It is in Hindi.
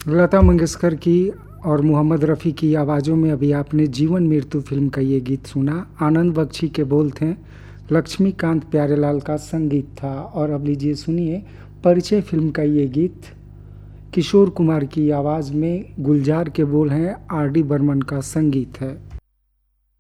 लता मंगेशकर की और मोहम्मद रफ़ी की आवाज़ों में अभी आपने जीवन मृत्यु फ़िल्म का ये गीत सुना। आनंद बख्शी के बोल थे, लक्ष्मीकांत प्यारेलाल का संगीत था। और अब लीजिए सुनिए परिचय फ़िल्म का ये गीत, किशोर कुमार की आवाज़ में, गुलजार के बोल हैं, आर डी बर्मन का संगीत है।